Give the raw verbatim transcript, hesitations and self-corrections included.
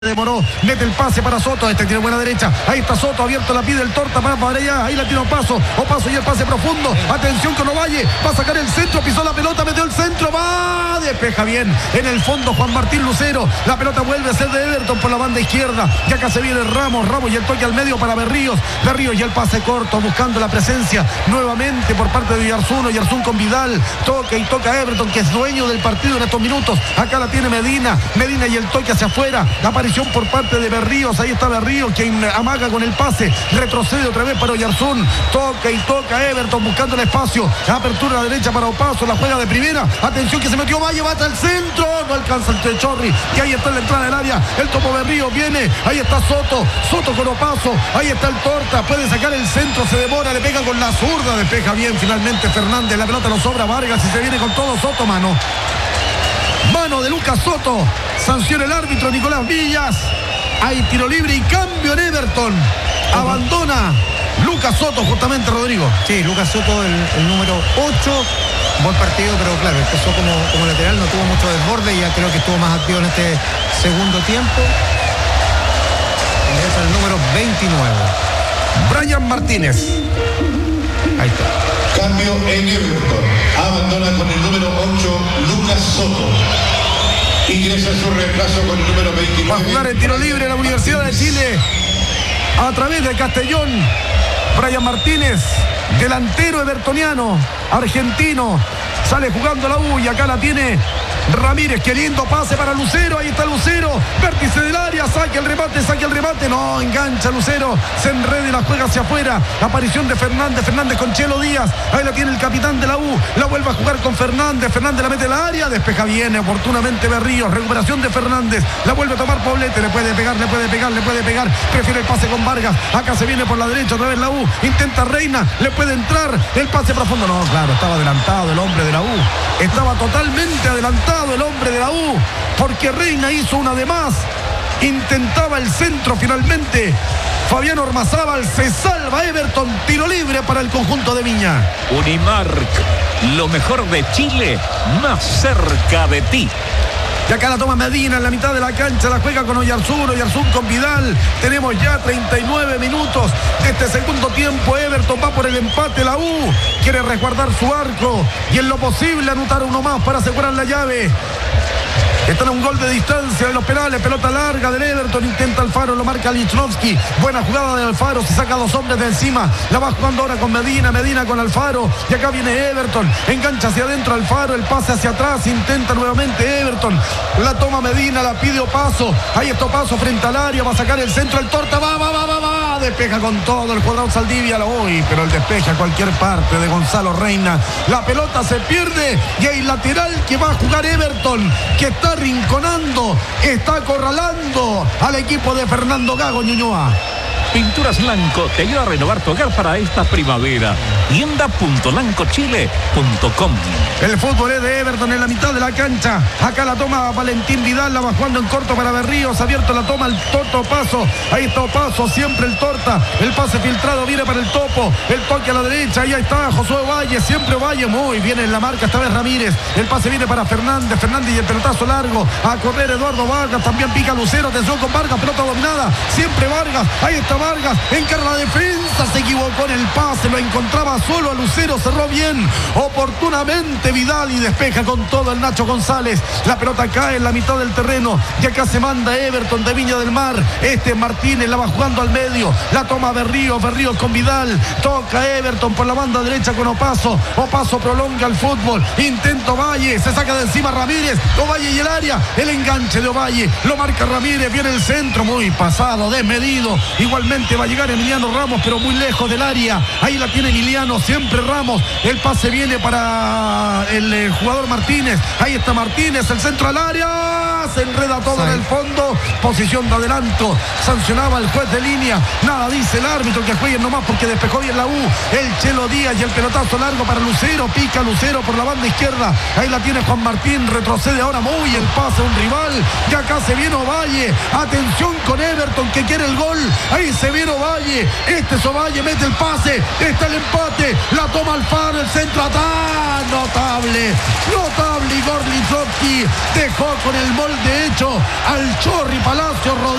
demoró, mete el pase para Soto, este tiene buena derecha, ahí está Soto, abierto, la pide el torta para, para allá, ahí la tiene Opaso, Opaso y el pase profundo, atención con Ovalle, va a sacar el centro, pisó la pelota, metió el centro, va, despeja bien, en el fondo Juan Martín Lucero, la pelota vuelve a ser de Everton por la banda izquierda, y acá se viene Ramos, Ramos y el toque al medio para Berríos, Berríos y el pase corto, buscando la presencia nuevamente por parte de Yarzuno, Yarzún con Vidal, toca y toca Everton, que es dueño del partido en estos minutos, acá la tiene Medina, Medina y el toque hacia afuera, aparición por parte de Berríos, ahí está Berríos, quien amaga con el pase, retrocede otra vez para Yarzún, toca y toca Everton buscando el espacio, apertura a la derecha para Opaso, la juega de primera, atención que se metió Valle, va hasta el centro, no alcanza el Chorri, que ahí está en la entrada del área, el topo Berríos viene, ahí está Soto, Soto con Opaso, ahí está el Torta, puede sacar el centro, se demora, le pega con la zurda, despeja bien finalmente Fernández, la pelota lo sobra Vargas y se viene con todo Soto, mano. Mano de Lucas Soto, sanciona el árbitro Nicolás Villas, hay tiro libre y cambio en Everton, abandona Lucas Soto justamente, Rodrigo. Sí, Lucas Soto, el, el número ocho, buen partido, pero claro, empezó como, como lateral, no tuvo mucho desborde y ya creo que estuvo más activo en este segundo tiempo. Es el número veintinueve. Brian Martínez. Ahí está. Cambio en Everton. Abandona con el número ocho, Lucas Soto. Ingresa su reemplazo con el número veintinueve. Va a jugar el tiro libre en la Universidad de Chile a través de Castellón. Brian Martínez, delantero evertoniano, argentino, sale jugando la U y acá la tiene Ramírez, qué lindo pase para Lucero, ahí está Lucero, vértice del área, saque el remate, saque el remate, no, engancha Lucero, se enreda y la juega hacia afuera, aparición de Fernández, Fernández con Chelo Díaz, ahí la tiene el capitán de la U, la vuelve a jugar con Fernández, Fernández la mete en el área, despeja bien, oportunamente Berríos, recuperación de Fernández, la vuelve a tomar Poblete, le puede pegar, le puede pegar, le puede pegar, prefiere el pase con Vargas, acá se viene por la derecha otra vez la U, intenta Reina, le puede entrar, el pase profundo, no, claro, estaba adelantado el hombre de la U, estaba totalmente adelantado el hombre de la U, porque Reina hizo una de más, intentaba el centro finalmente, Fabián Ormazábal, se salva Everton, tiro libre para el conjunto de Viña. Unimark, lo mejor de Chile, más cerca de ti. Y acá la toma Medina en la mitad de la cancha, la juega con Oyarzún, Oyarzún con Vidal. Tenemos ya treinta y nueve minutos de este segundo tiempo. Everton va por el empate, la U quiere resguardar su arco y en lo posible anotar uno más para asegurar la llave. Están a un gol de distancia de los penales, pelota larga del Everton, intenta Alfaro, lo marca Lichnowsky, buena jugada de Alfaro, se saca a dos hombres de encima, la va jugando ahora con Medina, Medina con Alfaro, y acá viene Everton, engancha hacia adentro Alfaro, el pase hacia atrás, intenta nuevamente Everton, la toma Medina, la pide Opaso, ahí está Opaso frente al área, va a sacar el centro, el Torta, va, va, va, va, va, despeja con todo el jugador Saldivia, la uy, pero el despeja a cualquier parte de Gonzalo Reina, la pelota se pierde, y hay lateral que va a jugar Everton, que está rinconando, está acorralando al equipo de Fernando Gago Ñuñoa. Pinturas Lanco te ayuda a renovar tu hogar para esta primavera. tienda punto lanco chile punto com. El fútbol es de Everton en la mitad de la cancha. Acá la toma Valentín Vidal, la va jugando en corto para Berríos, abierto la toma el Toto Opaso. Ahí está Opaso, siempre el Torta. El pase filtrado viene para el Topo. El toque a la derecha, ahí está Josué Valle, siempre Valle, muy bien en la marca, esta vez Ramírez. El pase viene para Fernández, Fernández y el pelotazo largo. A correr Eduardo Vargas, también pica Lucero, atención con Vargas, pelota dominada. Siempre Vargas, ahí está Vargas, encara la defensa, se equivocó en el pase, lo encontraba solo a Lucero, cerró bien, oportunamente Vidal y despeja con todo el Nacho González, la pelota cae en la mitad del terreno y acá se manda Everton de Viña del Mar, este Martínez la va jugando al medio, la toma Berríos, Berríos con Vidal, toca Everton por la banda derecha con Opaso, Opaso prolonga el fútbol, intento Valle, se saca de encima Ramírez, Ovalle y el área, el enganche de Ovalle, lo marca Ramírez, viene el centro, muy pasado, desmedido, igualmente va a llegar Emiliano Ramos, pero muy lejos del área. Ahí la tiene Emiliano, siempre Ramos. El pase viene para el eh, jugador Martínez. Ahí está Martínez, el centro al área. Se enreda todo en el fondo. Posición de adelanto. Sancionaba el juez de línea. Nada dice el árbitro, que jueguen nomás porque despejó bien la U. El Chelo Díaz y el pelotazo largo para Lucero. Pica Lucero por la banda izquierda. Ahí la tiene Juan Martín. Retrocede ahora muy el pase a un rival. Ya acá se viene Ovalle. Atención con Everton que quiere el gol. Ahí se viene Ovalle, este es Ovalle, mete el pase, está el empate, la toma Alfaro, el centro, ¡ah! Notable, notable Igor Lichnowsky, dejó con el molde gol de hecho al Chorri Palacio.